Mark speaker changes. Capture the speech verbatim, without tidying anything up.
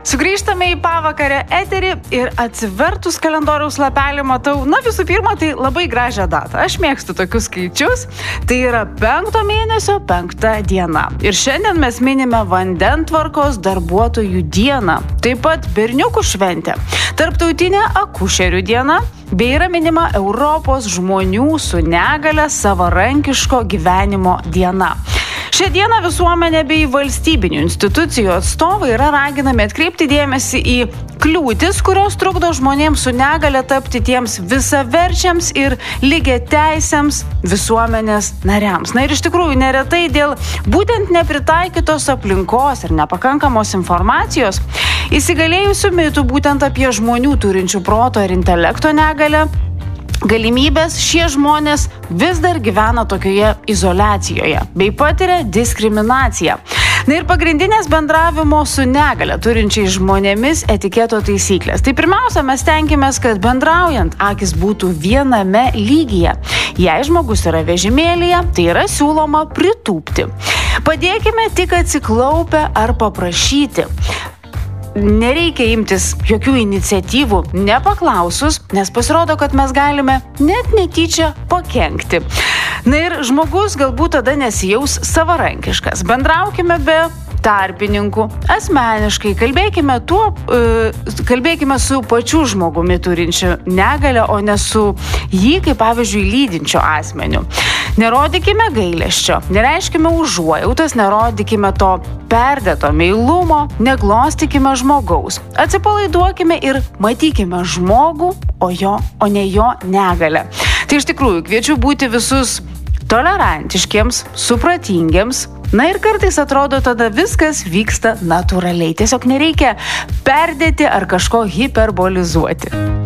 Speaker 1: Sugrįžtame į pavakarę eterį ir atsivertus kalendoriaus lapelį matau, na visų pirma, tai labai gražią datą. Aš mėgstu tokius skaičius. Tai yra penkto mėnesio penkta diena. Ir šiandien mes minime vandentvarkos darbuotojų dieną. Taip pat berniukų šventė, tarptautinė akušerių diena, bei yra minima Europos žmonių su negale savarankiško gyvenimo diena. Šią dieną visuomenė bei valstybinių institucijų atstovai yra raginami atkreipti dėmesį į kliūtis, kurios trukdo žmonėms su negale tapti tiems visaverčiams ir lygiateisiams visuomenės nariams. Na ir iš tikrųjų neretai dėl būtent nepritaikytos aplinkos ir nepakankamos informacijos įsigalėjusių mitų būtent apie žmonių turinčių proto ir intelekto negalę galimybės šie žmonės vis dar gyvena tokioje izoliacijoje bei patiria diskriminaciją. Na ir pagrindinės bendravimo su negale turinčiais žmonėmis etiketo taisyklės. Tai pirmiausia, mes tenkimės, kad bendraujant akis būtų viename lygyje. Jei žmogus yra vežimėlyje, tai yra siūloma pritūpti. Padėkime tik atsiklaupę ar paprašyti. Nereikia imtis jokių iniciatyvų nepaklausus, nes pasirodo, kad mes galime net netyčia pakenkti. Na ir žmogus galbūt tada nesijaus savarankiškas. Bendraukime be tarpininkų, asmeniškai, kalbėkime, tuo, kalbėkime su pačiu žmogumi turinčiu negalę, o ne su jį, kaip pavyzdžiui, lydinčiu asmeniu. Nerodykime gailesčio, nereiškime užuojautas, nerodykime to perdėto meilumo, neglostykime žmogaus. Atsipalaiduokime ir matykime žmogų, o, jo, o ne jo negalę. Tai iš tikrųjų kviečiu būti visus tolerantiškiems, supratingiems. Na ir kartais atrodo, tada viskas vyksta natūraliai. Tiesiog nereikia perdėti ar kažko hiperbolizuoti.